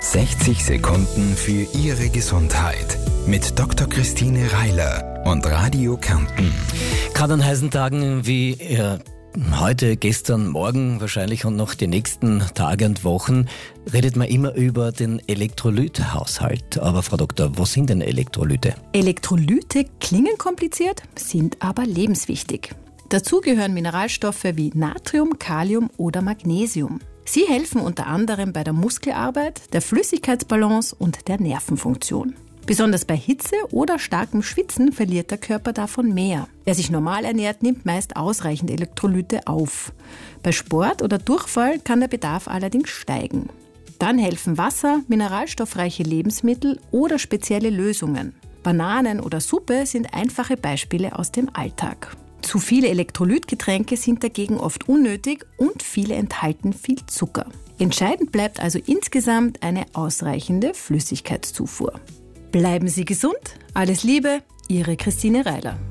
60 Sekunden für Ihre Gesundheit mit Dr. Christine Reiler und Radio Kärnten. Gerade an heißen Tagen wie heute, gestern, morgen wahrscheinlich und noch die nächsten Tage und Wochen redet man immer über den Elektrolythaushalt. Aber Frau Doktor, was sind denn Elektrolyte? Elektrolyte klingen kompliziert, sind aber lebenswichtig. Dazu gehören Mineralstoffe wie Natrium, Kalium oder Magnesium. Sie helfen unter anderem bei der Muskelarbeit, der Flüssigkeitsbalance und der Nervenfunktion. Besonders bei Hitze oder starkem Schwitzen verliert der Körper davon mehr. Wer sich normal ernährt, nimmt meist ausreichend Elektrolyte auf. Bei Sport oder Durchfall kann der Bedarf allerdings steigen. Dann helfen Wasser, mineralstoffreiche Lebensmittel oder spezielle Lösungen. Bananen oder Suppe sind einfache Beispiele aus dem Alltag. Zu viele Elektrolytgetränke sind dagegen oft unnötig und viele enthalten viel Zucker. Entscheidend bleibt also insgesamt eine ausreichende Flüssigkeitszufuhr. Bleiben Sie gesund, alles Liebe, Ihre Christine Reiler.